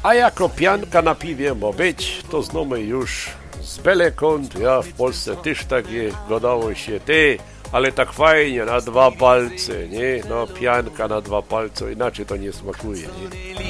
A jako pianka na piwie ma być, to znamy już z belekąt. Ja w Polsce też takie gadało się, ale tak fajnie, na dwa palce, nie? No pianka na dwa palce, inaczej to nie smakuje, nie?